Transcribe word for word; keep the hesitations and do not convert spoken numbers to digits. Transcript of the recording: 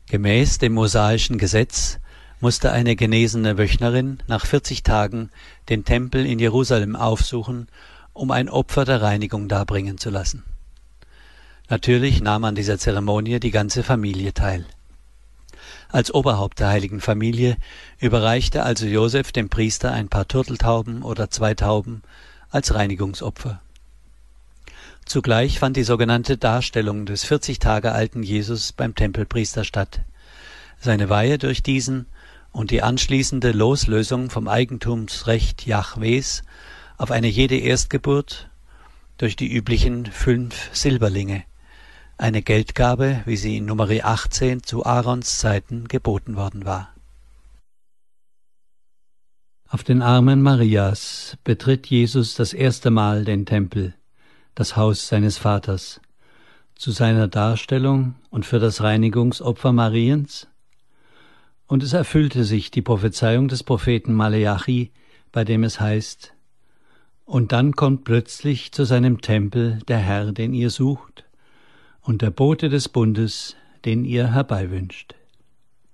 Gemäß dem mosaischen Gesetz musste eine genesene Wöchnerin nach vierzig Tagen den Tempel in Jerusalem aufsuchen, um ein Opfer der Reinigung darbringen zu lassen. Natürlich nahm an dieser Zeremonie die ganze Familie teil. Als Oberhaupt der heiligen Familie überreichte also Josef dem Priester ein paar Turteltauben oder zwei Tauben als Reinigungsopfer. Zugleich fand die sogenannte Darstellung des vierzig Tage alten Jesus beim Tempelpriester statt. Seine Weihe durch diesen und die anschließende Loslösung vom Eigentumsrecht Jahwes auf eine jede Erstgeburt durch die üblichen fünf Silberlinge, eine Geldgabe, wie sie in Numeri achtzehn zu Aarons Zeiten geboten worden war. Auf den Armen Marias betritt Jesus das erste Mal den Tempel, das Haus seines Vaters, zu seiner Darstellung und für das Reinigungsopfer Mariens. Und es erfüllte sich die Prophezeiung des Propheten Maleachi, bei dem es heißt: Und dann kommt plötzlich zu seinem Tempel der Herr, den ihr sucht, und der Bote des Bundes, den ihr herbeiwünscht.